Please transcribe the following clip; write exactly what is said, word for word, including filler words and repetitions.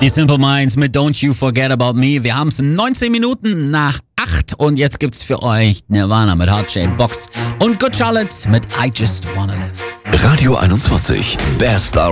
Die Simple Minds mit Don't You Forget About Me. Wir haben es neunzehn Minuten nach acht und jetzt gibt's für euch Nirvana mit Heart Shaped Box und Good Charlotte mit I Just Wanna Live. Radio einundzwanzig, Best